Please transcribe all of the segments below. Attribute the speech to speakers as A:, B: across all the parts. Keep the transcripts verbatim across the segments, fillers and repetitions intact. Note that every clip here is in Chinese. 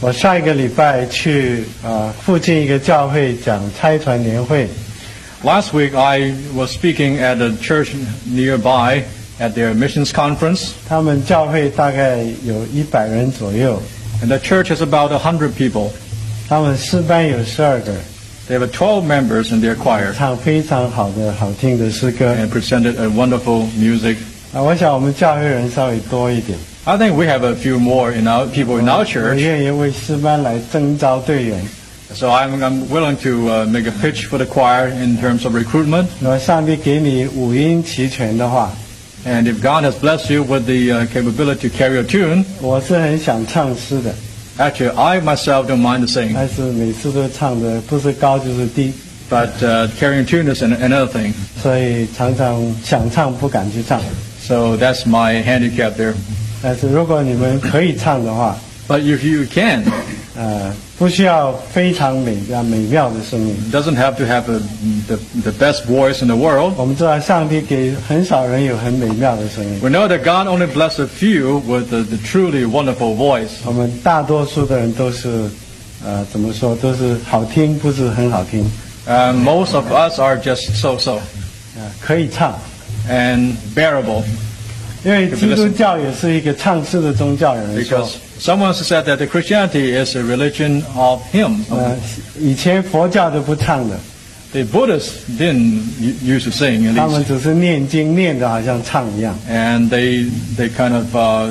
A: 我上一个礼拜去呃附近一个教会讲差传年会。
B: Last week I was speaking at a church nearby at their missions conference.
A: 他们教会大概有一百人左右。
B: And the church has about a hundred people.
A: 他们诗班有十二个。
B: They have twelve members in their choir.
A: 唱非常好的好听的诗歌。
B: And presented a wonderful music.
A: 啊，我想我们教会人稍微多一点。
B: I think we have a few more in our people in our church.
A: 我愿意为诗班来征召队员。
B: So I'm, I'm willing to uh, make a pitch for the choir in terms of recruitment.
A: 如果上帝给你五音齐全的话
B: And if God has blessed you with the uh, capability to carry a tune,
A: 我是很想唱诗的。
B: Actually, I myself don't mind singing.
A: 但是每次都唱的不是高就是低。
B: But uh, carrying a tune is another thing.
A: 所以常常想唱不敢去唱。
B: So that's my handicap there.
A: 但是如果你们可以唱的话
B: But if you can,
A: 呃，不需要非常美美妙的声音。
B: Doesn't have to have a, the the best voice in the world.
A: 我们知道上帝给很少人有很美妙的声音。
B: We know that God only blessed a few with the, the truly wonderful voice.
A: 我们大多数的人都是，呃，怎么说，都是好听，不是很好听。
B: Uh, most of us are just so-so.
A: 呃，可以唱
B: and bearable.
A: 因为基督教也是一个唱诗的宗教，有人说。
B: Because someone said that the Christianity is a religion of hymn.
A: 呃，以前佛教都不唱的。
B: The Buddhists didn't used to sing. At least.
A: 他们只是念经，念的好像唱一样。
B: And they they kind of uh,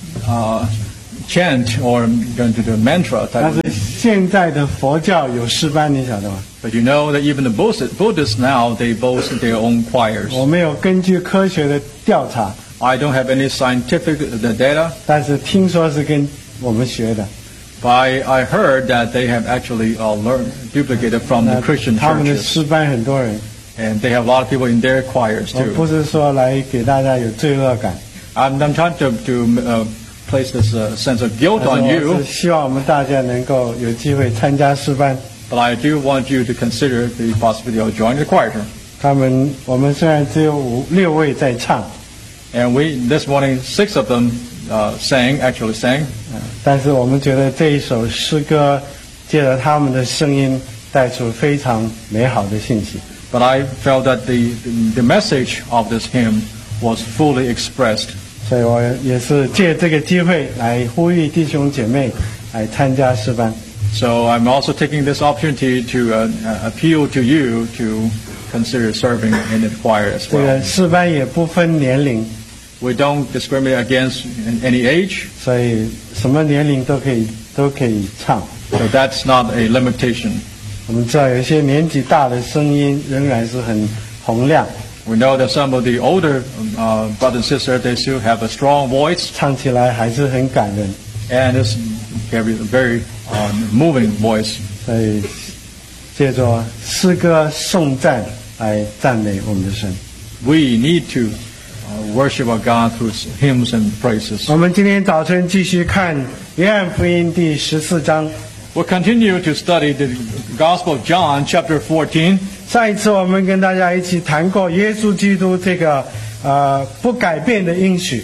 B: uh, chant or going to do mantra type.
A: 但是现在的佛教有诗班，你晓得吗？
B: But you know that even the Buddhists now they boast their own choirs.
A: 我没有根据科学的调查。
B: I don't have any scientific data.
A: 但是听说是跟我们学的。
B: But I, I heard that they have actually uh, learned duplicated from the Christian
A: 他们的
B: churches.
A: 诗班很多人。
B: And they have a lot of people in their choirs
A: 我
B: too.
A: 不是说来给大家有罪恶感。
B: I'm, I'm trying to to uh, place this uh, sense of guilt on
A: 我
B: you.
A: 是希望我们大家能够有机会参加诗班。
B: But I do want you to consider the possibility of joining the choir.
A: 他们我们虽然只有五六位在唱。
B: And we this morning six of them uh, sang actually sang.
A: 但是我们觉得这一首诗歌借着他们的声音带出非常美好的信息。
B: But I felt that the the message of this hymn was fully expressed.
A: 所以我也是借这个机会来呼吁弟兄姐妹来参加诗班。
B: So I'm also taking this opportunity to uh, appeal to you to consider serving in the choir as
A: 这
B: well.
A: 个诗班也不分年龄。
B: We don't discriminate against any age.
A: 所以什么年龄都可以都可以唱。
B: So that's not a limitation.
A: 我们知道有一些年纪大的声音仍然是很洪亮。
B: We know that some of the older uh, brothers and sisters they still have a strong voice.
A: 唱起来还是很感人。
B: And it's very very uh, moving voice.
A: 所以借着诗歌颂赞来赞美我们的神。
B: We need to Uh, worship our God through hymns and praises.
A: 我们今天早晨继续看约翰福音第十四章。
B: We'll continue to study the Gospel of John, chapter fourteen.
A: 上一次我们跟大家一起谈过耶稣基督这个呃不改变的应许。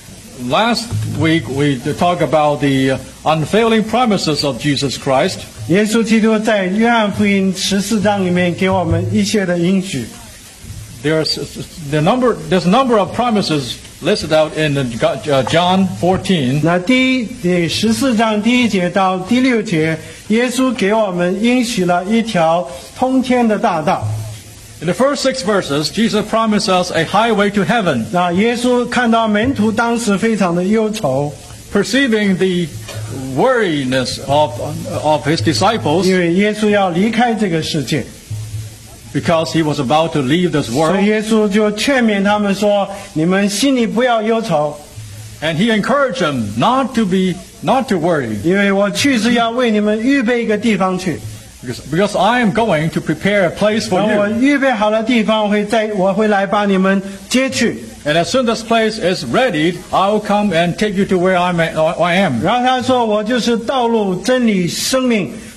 B: Last week we talked about the unfailing promises of Jesus Christ.
A: 耶稣基督在约翰福音十四章里面给我们一些的应许。
B: There's the number. There's a number of promises listed out in John fourteen.
A: 那第一第十四章第一节到第六节，耶稣给我们应许了一条通天的大道。
B: In the first six verses, Jesus promised us a highway to heaven.
A: 那耶稣看到门徒当时非常的忧愁
B: ，perceiving the weariness of of his disciples.
A: 因为耶稣要离开这个世界。
B: Because he was about to leave this world.
A: 所以耶稣就劝勉他们说：“你们心里不要忧愁。”
B: And he encouraged them not to be, not to worry.
A: 因为我去是要为你们预备一个地方去。
B: Because, because I am going to prepare a place for
A: 等我
B: you.
A: 预备好了地方，我会在我会来把你们接去。
B: And as soon as this place is ready, I will come and take you to where I'm at, I am.
A: 然后他说：“我就是道路、真理、生命。”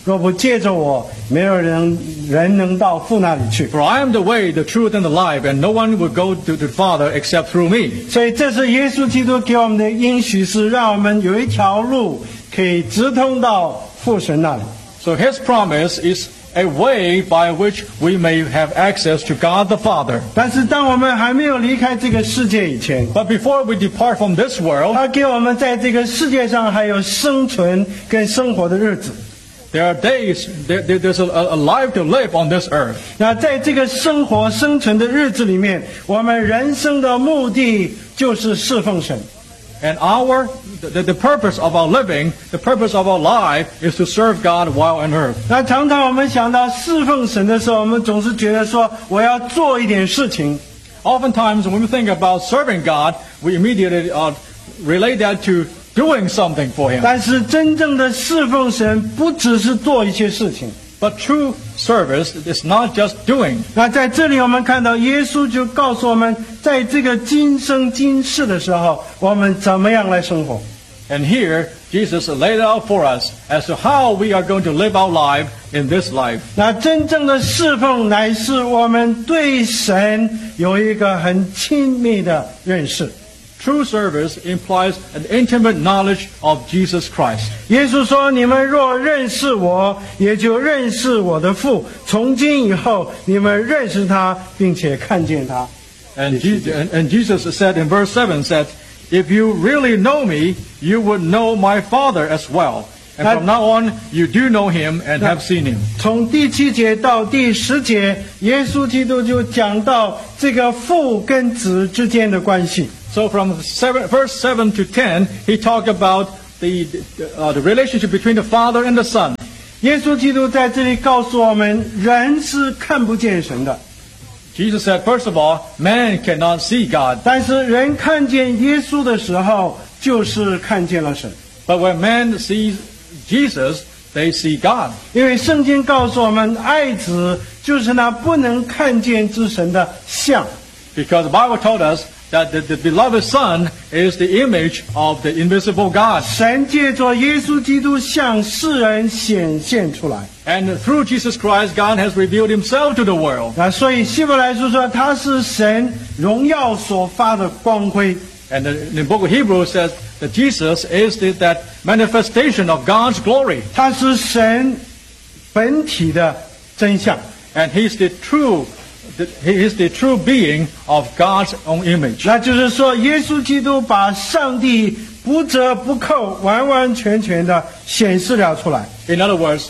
A: 若不借着我，没有人人能到父那里去。
B: For I am the way, the truth, and the life, and no one will go to the Father except through me.
A: 所以这是耶稣基督给我们的应许，是让我们有一条路可以直通到父神那里。
B: So his promise is a way by which we may have access to God the Father.
A: 但是当我们还没有离开这个世界以前，
B: But before we depart from this world,
A: 他给我们在这个世界上还有生存跟生活的日子。
B: there are days, there, there- there's a, a life to live on this earth.
A: 那在这个生活生存的日子里面，我们人生的目的就是侍奉神。
B: And our, the, the purpose of our living, the purpose of our life is to serve God while on earth.
A: 那常常我们想到侍奉神的时候，我们总是觉得说我要做一点事情。
B: Oftentimes when we think about serving God, we immediately uh, relate that to doing something for Him.
A: 但是真正的侍奉神，不只是做一些事情。
B: But true service is not just doing.
A: 那在这里我们看到耶稣就告诉我们，在这个今生今世的时候，我们怎么样来生活。
B: And here, Jesus laid out for us as to how we are going to live our life in this life.
A: 那真正的侍奉，乃是我们对神有一个很亲密的认识。
B: True service implies an intimate knowledge of Jesus Christ.
A: 耶稣说：“你们若认识我，也就认识我的父。从今以后，你们认识他，并且看见他。”
B: And, Je- and, and Jesus said in verse seven, said, if you really know me, you would know my Father as well. And from now on, you do know him and have seen him.
A: 从第七节到第十节，耶稣基督就讲到这个父跟子之间的关系。
B: So from seven, verse seven to ten, he talked about the, uh, the relationship between the Father and the Son.
A: 耶稣基督在这里告诉我们，人是看不见神的，
B: Jesus said, first of all, man cannot see God.
A: 但是人看见耶稣的时候，就是看见了神。
B: But when man sees Jesus, they see God.
A: 因为圣经告诉我们，爱子就是那不能看见之神的像。
B: Because the Bible told us that the, the beloved Son is the image of the invisible God.
A: 神借着耶稣基督向世人显现出来。
B: And through Jesus Christ, God has revealed himself to the world.
A: 那所以希伯来书说，他是神荣耀所发的光辉。
B: And the, the book of Hebrews says that Jesus is the, that manifestation of God's glory.
A: 他是神本体的真相。
B: And he's the true, the, he is the true being of God's own image.
A: 那就是说，耶稣基督把上帝不折不扣、完完全全的显示了出来。
B: In other words,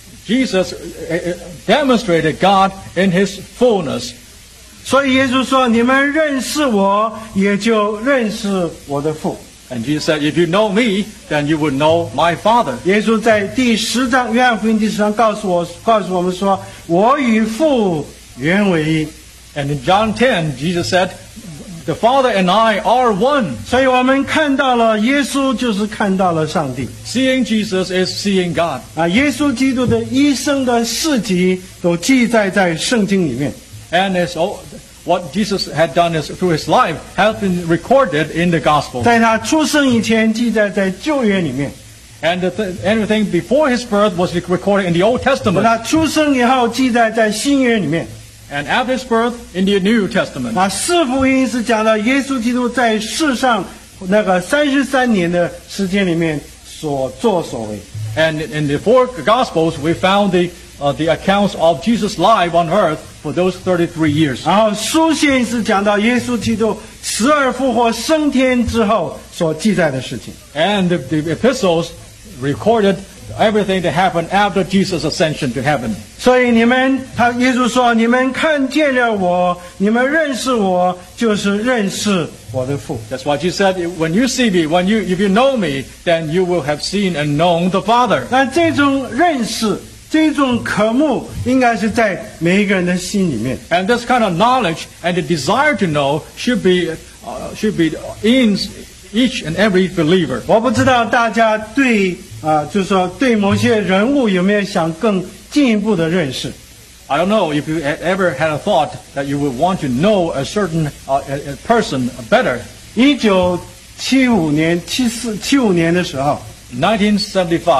B: Jesus uh, uh, demonstrated God in his fullness.
A: 所以耶稣说：“你们认识我，也就认识我的父。”
B: And Jesus said, if you know me, then you would know my Father.
A: 耶稣在第十章约翰福音第十章告诉我，告诉我们说：“我与父原为一。”
B: And in John ten, Jesus said, the Father and I are one.
A: 所以我们看到了耶稣，就是看到了上帝。
B: Seeing Jesus is seeing God.
A: 啊，耶稣基督的一生的事迹都记载在圣经里面。
B: And it's all, what Jesus had done is through his life has been recorded in the gospel.
A: 在他出生以前，记载在旧约里面；
B: And the th- everything before his birth was recorded in the Old
A: 等
B: Testament.
A: 他出生以后，记载在新约里面。
B: And after his birth, in the New Testament.
A: 那四福音是讲到耶稣基督在世上那个三十三年的时间里面所作所为。
B: And in the four Gospels, we found the, uh, the accounts of Jesus' life on earth for those thirty-three years.
A: 然后书信是讲到耶稣基督死而复活升天之后所记载的事情。
B: And the, the epistles recorded everything that happened after Jesus' ascension to heaven.
A: 所以你们，他耶稣说：“你们看见了我，你们认识我，就是认识我的父。”
B: That's why Jesus said, when you see me, when you, if you know me, then you will have seen and known the Father.
A: 那这种认识，这种渴慕，应该是在每一个人的心里面。
B: And this kind of knowledge and the desire to know should be, uh, should be in each and every believer.
A: 我不知道大家对啊、就是说对某些人物有没有想更进一步的认识？
B: I don't know if you had ever had a thought that you would want to know a certain uh, a, a person better.
A: 一九七五年、七四、七五年的时候，
B: nineteen seventy-five,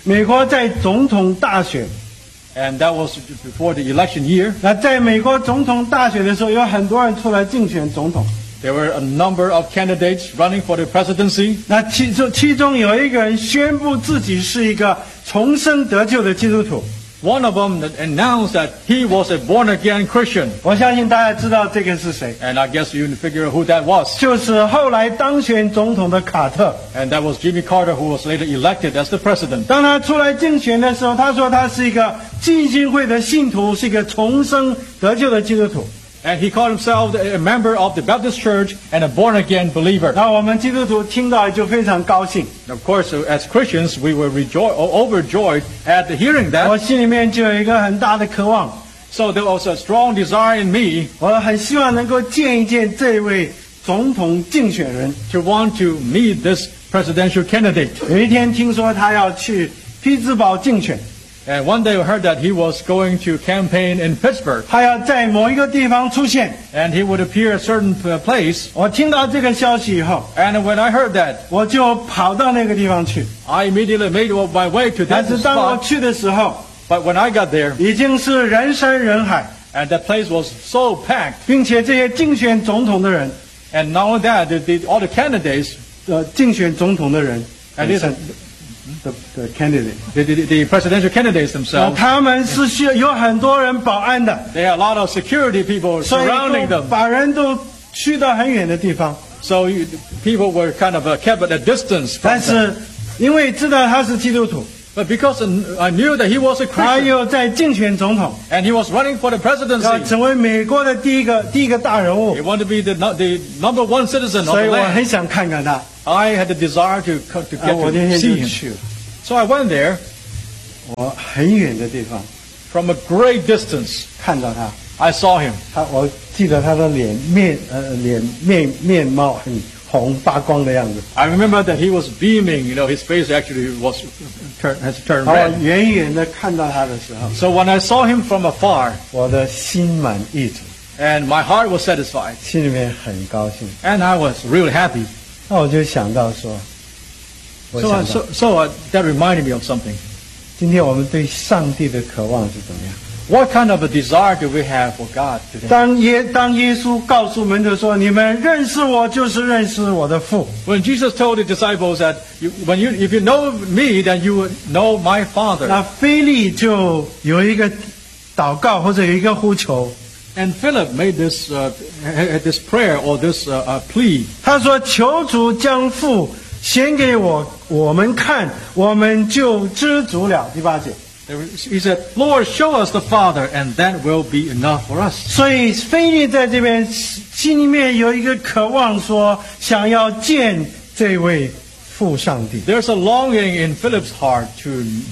A: 美国在总统大选，
B: And that was before the election year.
A: 那在美国总统大选的时候，有很多人出来竞选总统。
B: There were a number of candidates running for the presidency.
A: 那其中其中有一个人宣布自己是一个重生得救的基督徒。
B: One of them announced that he was a born-again Christian.
A: 我相信大家知道这个是谁，
B: And I guess you can figure out who that was.
A: 就是后来当选总统的卡特。
B: And that was Jimmy Carter, who was later elected as the president.
A: 当他出来竞选的时候，他说他是一个浸信会的信徒，是一个重生得救的基督徒。
B: And he called himself a member of the Baptist Church and a born-again believer.
A: 那我们基督徒听到就非常高兴，
B: Of course, as Christians, we were rejoice, overjoyed at hearing
A: 我
B: that.
A: 心里面就有一个很大的渴望，
B: So there was a strong desire in me
A: 我很希望能够见一见这位总统竞选人。
B: to want to meet this presidential candidate.
A: 有一天听说他要去匹兹堡竞选，
B: And one day I heard that he was going to campaign in Pittsburgh.
A: 他要在某一个地方出现。
B: And he would appear at a certain uh, place.
A: 我听到这个消息以后，
B: And when I heard that,
A: 我就跑到那个地方去。
B: I immediately made my way to
A: 但
B: that
A: 是当我
B: spot.
A: 去的时候，
B: But when I got there,
A: 已经是人山人海，
B: and that place was so packed,
A: 并且这些竞选总统的人，
B: and not only that, the, the, all the candidates,
A: 呃，竞选总统的人，
B: and these are
A: the the candidate，
B: the, the, the presidential candidates
A: 那
B: themselves,
A: 他们是需要有很多人保安的，
B: they had a lot of security people
A: 所以
B: surrounding
A: 都
B: them.
A: 把人都驱到很远的地方。
B: So you, people were kind of uh, kept at a distance
A: 但
B: from them.
A: 是因为知道他是基督徒，
B: But because I knew that he was a
A: 他
B: Christian,
A: 又在竞选总统，
B: and he was running for the
A: 要
B: presidency,
A: 成为美国的第一个第一个大人物
B: he，wanted to be the, the number one citizen of
A: 所以
B: the
A: 我
B: land.
A: 很想看看他。
B: I had the desire to, co- to
A: 啊，我
B: get
A: 那
B: to
A: 天
B: see
A: 就
B: him.
A: 去了，
B: So I went there
A: 我很远的地方
B: from a great distance.
A: 看到他，
B: I saw him.
A: 他我记得他的脸面呃脸面面貌很红发光的样子。
B: I remember that he was beaming. You know, his face actually was turn, has turned
A: 当我
B: red.
A: 远远的看到他的时候，
B: So when I saw him from afar,
A: 我的心满意足，
B: and my heart was satisfied,
A: 心里面很高兴。
B: and I was really happy.
A: 那我就想到说，我
B: So,
A: 想
B: I,
A: 到
B: so, so uh, that reminded me of something.
A: 今天我们对上帝的渴望是怎么样？
B: What kind of a desire do we have for God today?
A: 当耶当耶稣告诉门徒说：“你们认识我，就是认识我的父。
B: When Jesus told the disciples that you, when you, if you know me, then you would know my ” Father.
A: 那腓利就有一个祷告或者有一个呼求，
B: And Philip made this uh, had this prayer or this uh, uh, plea.
A: 他说：“求主将父显给我，我们看，我们就知足了。”第八节。
B: He said, "Lord, show us the Father, and that will be enough for us."
A: 所以腓利在这边心里面有一个渴望说，想要见这位父上帝。
B: There's a longing in Philip's heart to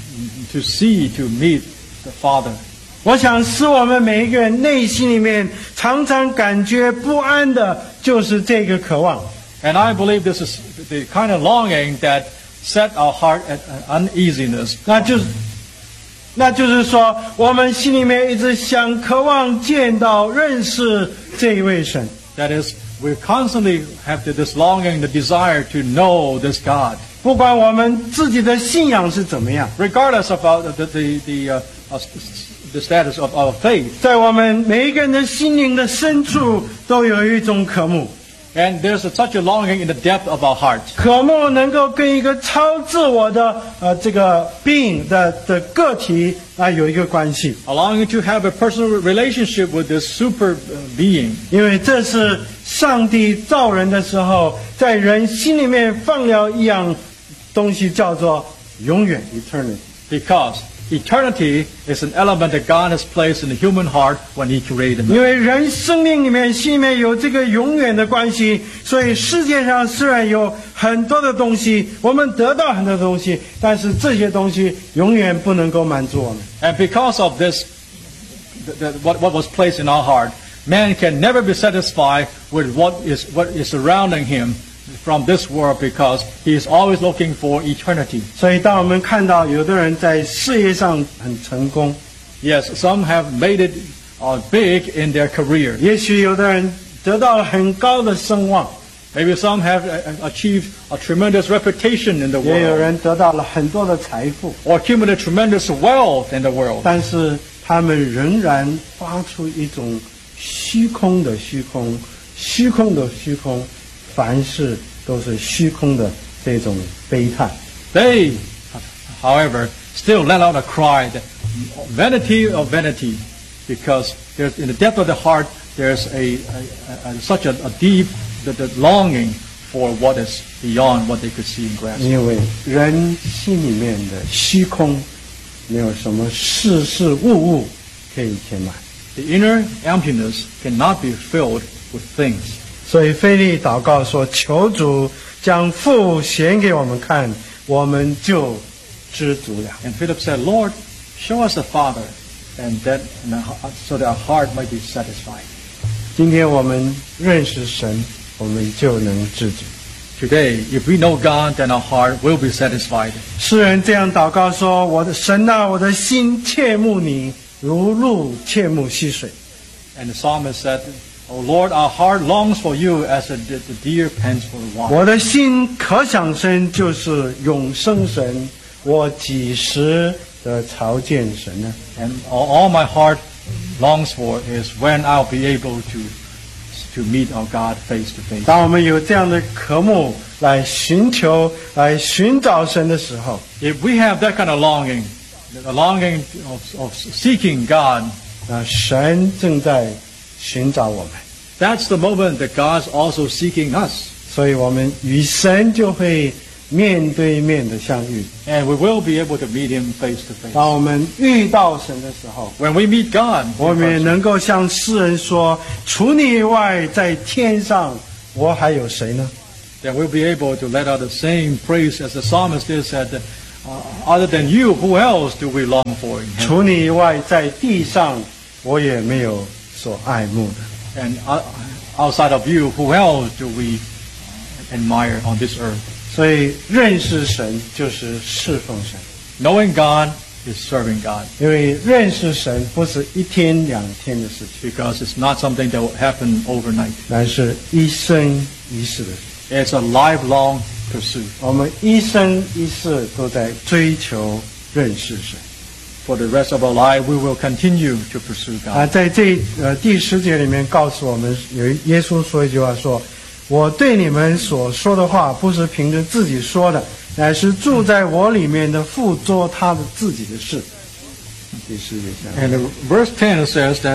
B: to see, to meet the Father.
A: 我想使我们每一个人内心里面常常感觉不安的，就是这个渴望。
B: And I believe this is the kind of longing that set our heart at uneasiness.
A: 那就是，那就是说，我们心里面一直想、渴望见到、认识这一位神。
B: That is, we constantly have this longing, the desire to know this God,
A: 不管我们自己的信仰是怎么样，
B: regardless of our, the the the, uh, uh, the status of our faith.
A: 在我们每一个人的心灵的深处，都有一种渴慕。
B: And there's a, such a longing in the depth of our heart.
A: 渴慕能够跟一个超自我的呃这个 being 的的个体啊有一个关系，
B: A longing to have a personal relationship with this super uh, being.
A: 因为这是上帝造人的时候，在人心里面放了一样东西，叫做永远 eternity。
B: Because eternity is an element that God has placed in the human heart when He created man.
A: 因为人生命里面心里面有这个永远的关系，所以世界上虽然有很多的东西，我们得到很多东西，但是这些东西永远不能够满足我们。
B: And because of this, th- th- what, what was placed in our heart, man can never be satisfied with what is, what is surrounding him from this world because he is always looking for eternity.
A: 所以当我们看到有的人在事业上很成功，
B: Yes, some have made it uh, big in their career.
A: 也许有的人得到了很高的声望，
B: Maybe some have uh, achieved a tremendous reputation in the
A: 也有
B: world
A: 人得到了很多的财富，
B: or accumulated tremendous wealth in the world.
A: 但是他们仍然发出一种虚空的虚空，虚空的虚空，凡事都是虚空的这种悲叹。
B: They, however, still let out a cry that vanity of vanity, because there's, in the depth of the heart there's a, a, a such a, a deep the, the longing for what is beyond what they could see and grasp.
A: 因为人心里面的虚空，没有什么事事物物可以填满。
B: The inner emptiness cannot be filled with things.
A: 所以腓利祷告说：“求主将父显给我们看，我们就知足了。”
B: And Philip said, Lord, show us the Father, and that and our- so that our heart might be satisfied.
A: 今天我们认识神，我们就能知足。
B: Today, if we know God, then our heart will be satisfied.
A: 诗人这样祷告说：“我的神啊，我的心切慕你，如鹿切慕溪水。”
B: And the psalmist said, O Lord, our heart longs for you as the, the, the deer pants for the water.
A: 我的心可想生，就是永生神。我几时的朝见神呢？
B: And all, all my heart longs for is when I'll be able to, to meet our God face to face.
A: 当我们有这样的渴慕来寻求、来寻找神的时候，
B: If we have that kind of longing, the longing of, of seeking God,
A: 那神正在寻找我们，
B: that's the moment that God's also seeking us.
A: 所以我们与神就会面对面的相遇。
B: And we will be able to meet Him face to face.
A: 当我们遇到神的时候，
B: When we meet God,
A: 我们也能够像诗人说：“除你以外，在天上我还有谁呢
B: then we'll be able to let out the same praise as the psalmist did, said, uh, other than you, who else do we long for in？” heaven?
A: 除你以外，在地上我也没有所爱慕的。
B: And uh, outside of you, who else do we admire on this earth?
A: 所以认识神就是侍奉神，
B: Knowing God is serving God,
A: 因为认识神不是一天两天的事情，
B: because it's not something that will happen overnight.
A: 乃是一生一世的事。
B: It's a lifelong pursuit.
A: 我们一生一世都在追求认识神。
B: For the rest of our life, we will continue to pursue
A: 啊，
B: God.
A: 在这呃第十节里面告诉我们，有一耶稣说一句话说：“我对你们所说的话，不是凭着自己说的，乃是住在我里面的父做他的自己的事。”第十节下。
B: And the, verse ten says that,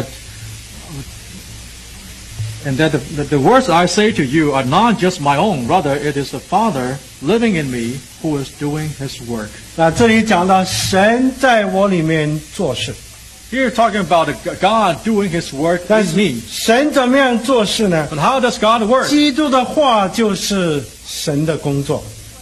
B: and that the, the, the words I say to you are not just my own, rather it is the Father living in me who is doing His work.
A: 那这里讲到神在我里面做事，
B: Here talking about the God doing His work
A: 但
B: in
A: 是
B: me.
A: 神怎么样做事呢？
B: But how does God work?
A: 基督的话就是神的工作。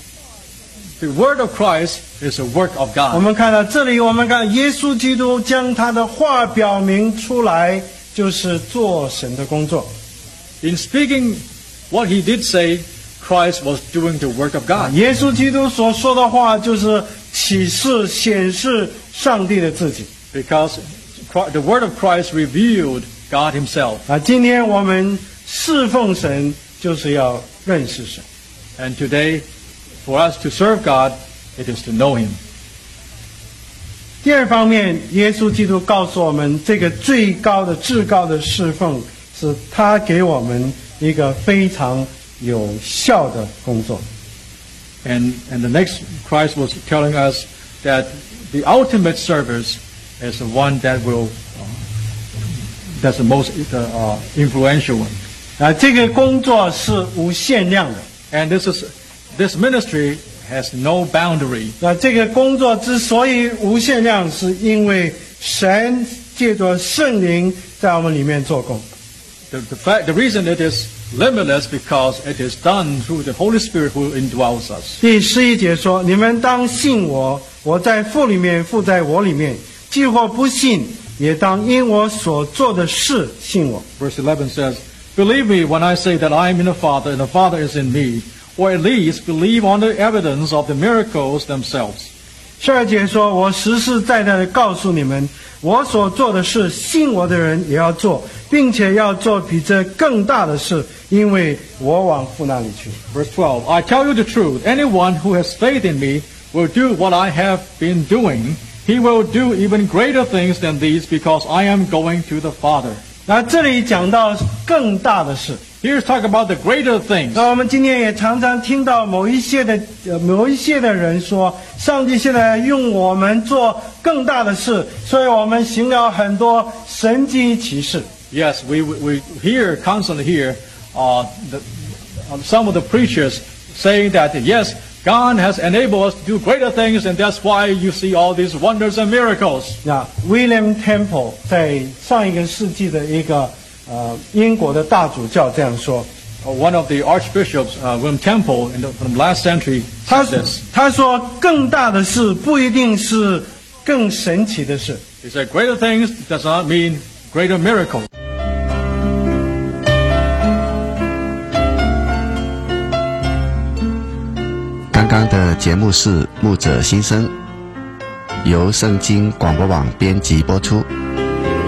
B: The word of Christ is a work of
A: 我
B: God.
A: 们看到这里，我们看耶稣基督将他的话表明出来，就是做神的工作。
B: In speaking what He did say, Christ was doing the work of God.
A: 耶稣基督所说的话，就是启示、显示上帝的自己。
B: Because the word of Christ revealed God Himself.
A: 啊，今天我们侍奉神，就是要认识神。
B: And today, for us to serve God, it is to know Him.
A: 第二方面，耶稣基督告诉我们，这个最高的、至高的侍奉，是他给我们一个非常有效的工作。
B: And, and the next, Christ was telling us that the ultimate service is the one that will, uh, that's the most uh, influential one.
A: 啊，这个工作是无限量的。
B: And this is, this ministry has no boundary.
A: 那这个工作之所以无限量，是因为神借着圣灵在我们里面做工。
B: The, the fact, the reason it is limitless because it is done through the Holy Spirit who indwells us.
A: 第十一节说：“你们当信我，我在父里面，父在我里面。既或不信，也当因我所做的事信我。”
B: Verse eleven says, Believe me when I say that I am in the Father and the Father is in me, or at least believe on the evidence of the miracles themselves.
A: 十二节说：“我实实在在的告诉你们，我所做的事，信我的人也要做， 并且要做比这更大的事，因为我往父那里去。
B: Verse twelve, I tell you the truth, anyone who has faith in me will do what I have been doing. He will do even greater things than these because I am going to the Father.
A: 那这里讲到更大的事。
B: Here's talk about the greater things.
A: 那我们今天也常常听到某一些的呃某一些的人说，上帝现在用我们做更大的事，所以我们行了很多神迹奇事。
B: Yes, we we hear constantly hear uh, the, uh, some of the preachers saying that yes, God has enabled us to do greater things, and that's why you see all these wonders and miracles.
A: 那 William Temple 在上一个世纪的一个呃英国的大主教这样说。
B: One of the archbishops, uh, William Temple, in the, from last century,
A: 他
B: said this.
A: 他说，更大的事不一定是更神奇的事。
B: He said, greater things does not mean greater miracles.
C: 刚刚的节目是牧者心声，由圣经广播网编辑播出。